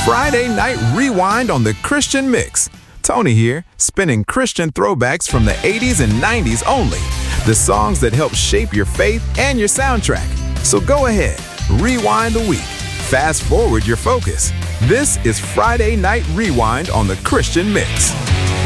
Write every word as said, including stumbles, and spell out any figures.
Friday Night Rewind on the Christian Mix. Tony here, spinning Christian throwbacks from the eighties and nineties only. The songs that help shape your faith and your soundtrack. So go ahead, rewind the week. Fast forward your focus. This is Friday Night Rewind on the Christian Mix.